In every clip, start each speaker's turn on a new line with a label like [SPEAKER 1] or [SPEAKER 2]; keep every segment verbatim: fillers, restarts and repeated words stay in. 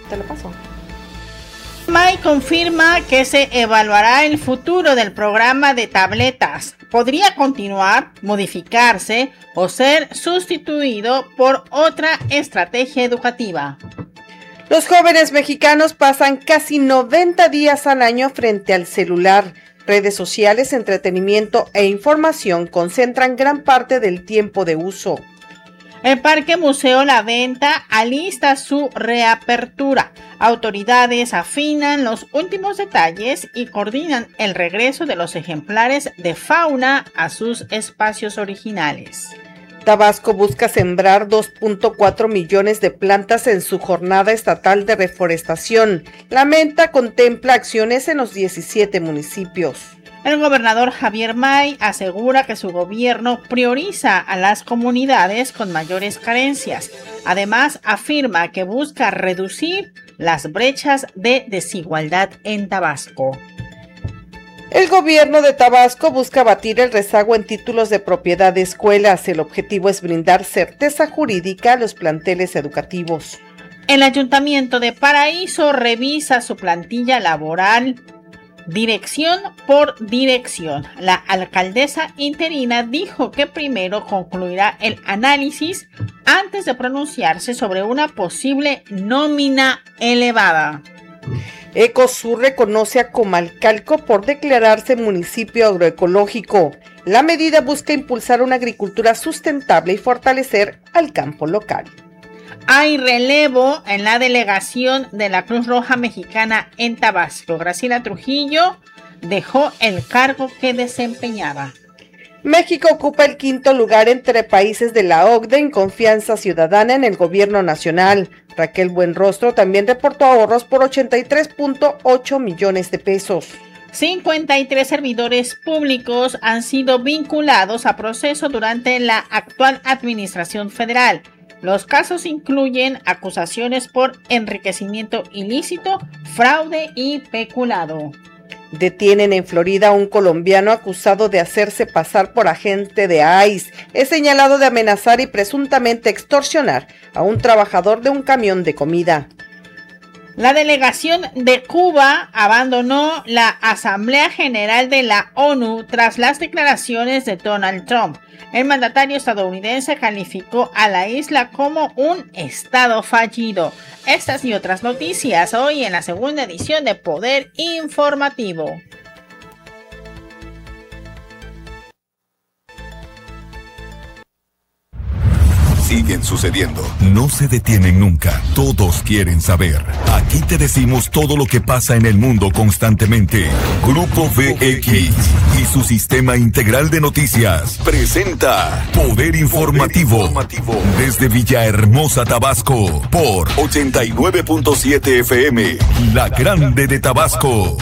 [SPEAKER 1] Te lo paso.
[SPEAKER 2] May confirma que se evaluará el futuro del programa de tabletas. Podría continuar, modificarse o ser sustituido por otra estrategia educativa.
[SPEAKER 1] Los jóvenes mexicanos pasan casi noventa días al año frente al celular. Redes sociales, entretenimiento e información concentran gran parte del tiempo de uso.
[SPEAKER 2] El Parque Museo La Venta alista su reapertura. Autoridades afinan los últimos detalles y coordinan el regreso de los ejemplares de fauna a sus espacios originales.
[SPEAKER 1] Tabasco busca sembrar dos punto cuatro millones de plantas en su jornada estatal de reforestación. La menta contempla acciones en los diecisiete municipios.
[SPEAKER 2] El gobernador Javier May asegura que su gobierno prioriza a las comunidades con mayores carencias. Además, afirma que busca reducir las brechas de desigualdad en Tabasco.
[SPEAKER 1] El gobierno de Tabasco busca abatir el rezago en títulos de propiedad de escuelas. El objetivo es brindar certeza jurídica a los planteles educativos.
[SPEAKER 2] El Ayuntamiento de Paraíso revisa su plantilla laboral dirección por dirección. La alcaldesa interina dijo que primero concluirá el análisis antes de pronunciarse sobre una posible nómina elevada.
[SPEAKER 1] Ecosur reconoce a Comalcalco por declararse municipio agroecológico. La medida busca impulsar una agricultura sustentable y fortalecer al campo local.
[SPEAKER 2] Hay relevo en la delegación de la Cruz Roja Mexicana en Tabasco. Graciela Trujillo dejó el cargo que desempeñaba.
[SPEAKER 1] México ocupa el quinto lugar entre países de la O C D E en confianza ciudadana en el gobierno nacional. Raquel Buenrostro también reportó ahorros por ochenta y tres punto ocho millones de pesos.
[SPEAKER 2] cincuenta y tres servidores públicos han sido vinculados a proceso durante la actual administración federal. Los casos incluyen acusaciones por enriquecimiento ilícito, fraude y peculado.
[SPEAKER 1] Detienen en Florida a un colombiano acusado de hacerse pasar por agente de I C E. Es señalado de amenazar y presuntamente extorsionar a un trabajador de un camión de comida.
[SPEAKER 2] La delegación de Cuba abandonó la Asamblea General de la ONU tras las declaraciones de Donald Trump. El mandatario estadounidense calificó a la isla como un estado fallido. Estas y otras noticias hoy en la segunda edición de Poder Informativo.
[SPEAKER 3] Siguen sucediendo, no se detienen nunca, todos quieren saber. Aquí te decimos todo lo que pasa en el mundo constantemente. Grupo V X y su sistema integral de noticias presenta Poder Informativo, desde Villahermosa, Tabasco, por ochenta y nueve punto siete F M, La Grande de Tabasco.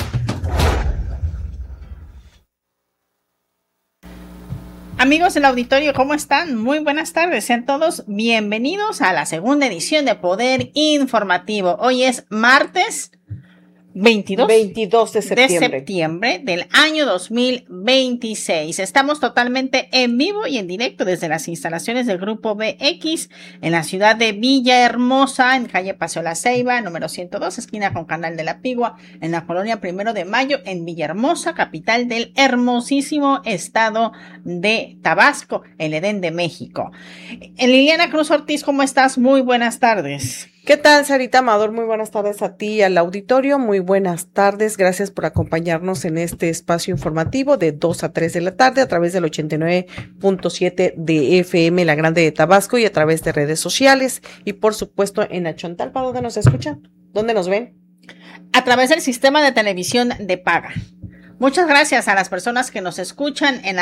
[SPEAKER 2] Amigos del auditorio, ¿cómo están? Muy buenas tardes, sean todos bienvenidos a la segunda edición de Poder Informativo. Hoy es martes veintidós,
[SPEAKER 1] veintidós de septiembre.
[SPEAKER 2] de septiembre del año dos mil veintiséis. Estamos totalmente en vivo y en directo desde las instalaciones del Grupo V X en la ciudad de Villahermosa, en calle Paseo La Ceiba, número ciento dos, esquina con Canal de la Pigua, en la colonia Primero de Mayo, en Villahermosa, capital del hermosísimo estado de Tabasco, el Edén de México. Liliana Cruz Ortiz, ¿cómo estás? Muy buenas tardes.
[SPEAKER 1] ¿Qué tal, Sarita Amador? Muy buenas tardes a ti y al auditorio. Muy buenas tardes. Gracias por acompañarnos en este espacio informativo de dos a tres de la tarde a través del ochenta y nueve punto siete de F M, La Grande de Tabasco, y a través de redes sociales. Y por supuesto en Achontalpa, ¿dónde nos escuchan? ¿Dónde nos ven?
[SPEAKER 2] A través del sistema de televisión de paga. Muchas gracias a las personas que nos escuchan en